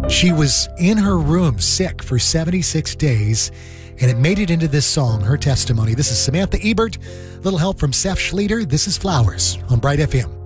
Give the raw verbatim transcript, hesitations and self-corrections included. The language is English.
She was in her room sick for seventy-six days, and it made it into this song, her testimony. This is Samantha Ebert. Little help from Seth Schleter. This is Flowers on Bright F M.